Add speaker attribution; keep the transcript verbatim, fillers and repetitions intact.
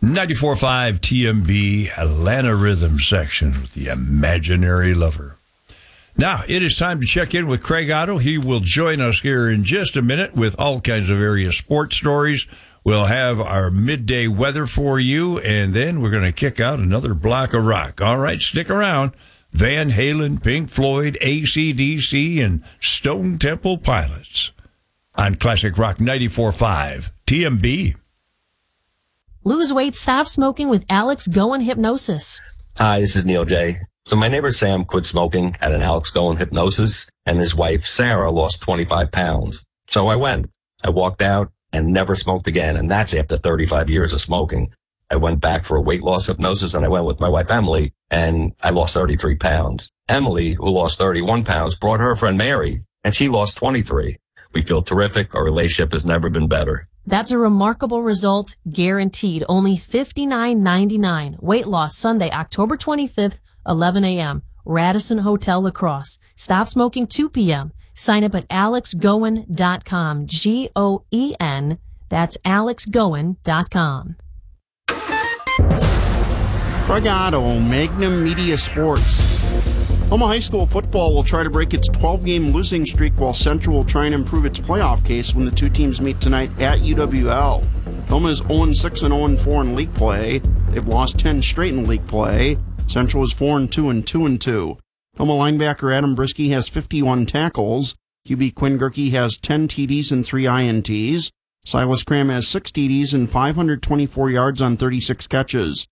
Speaker 1: ninety-four point five T M B Atlanta Rhythm section with the Imaginary Lover. Now, it is time to check in with Craig Otto. He will join us here in just a minute with all kinds of various sports stories. We'll have our midday weather for you, and then we're going to kick out another block of rock. All right, stick around. Van Halen, Pink Floyd, A C D C, and Stone Temple Pilots on Classic Rock ninety-four point five T M B.
Speaker 2: Lose weight, stop smoking with Alex Goen Hypnosis.
Speaker 3: Hi, this is Neil J. So my neighbor Sam quit smoking at an Alex Goen Hypnosis, and his wife Sarah lost twenty-five pounds. So I went. I walked out and never smoked again, and that's after thirty-five years of smoking. I went back for a weight loss hypnosis, and I went with my wife Emily, and I lost thirty-three pounds. Emily, who lost thirty-one pounds, brought her friend Mary, and she lost twenty-three. We feel terrific. Our relationship has never been better.
Speaker 2: That's a remarkable result, guaranteed. Only fifty-nine ninety-nine. Weight loss Sunday, October twenty-fifth, eleven a.m. Radisson Hotel Lacrosse. Stop smoking two p.m. Sign up at alex goen dot com. G O E N. That's alex goen dot com.
Speaker 4: Craig Otto, Magnum Media Sports. Omaha High School football will try to break its twelve-game losing streak, while Central will try and improve its playoff case when the two teams meet tonight at U W L. Oma is oh and six and oh and four in league play. They've lost ten straight in league play. Central is four and two and two and two. Oma linebacker Adam Brisky has fifty-one tackles. Q B Quinn Gerke has ten T Ds and three I N Ts. Silas Cram has six T Ds and five hundred twenty-four yards on thirty-six catches.